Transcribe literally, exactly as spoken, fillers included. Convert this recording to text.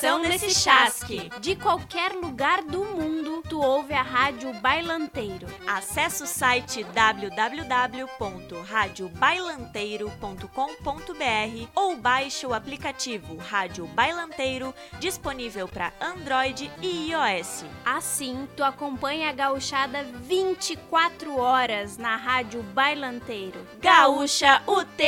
Atenção nesse chasque! De qualquer lugar do mundo, tu ouve a Rádio Bailanteiro. Acesse o site w w w ponto rádio bailanteiro ponto com ponto b r ou baixe o aplicativo Rádio Bailanteiro, disponível para Android e iOS. Assim, tu acompanha a gauchada vinte e quatro horas na Rádio Bailanteiro. Gaúcha, o